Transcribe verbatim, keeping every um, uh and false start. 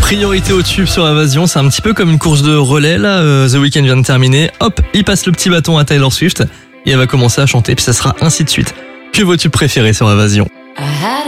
Priorité au tube sur Invasion, c'est un petit peu comme une course de relais là. Euh, The Weeknd vient de terminer. Hop, il passe le petit bâton à Taylor Swift et elle va commencer à chanter. Puis ça sera ainsi de suite. Que vos tubes préférés sur Invasion?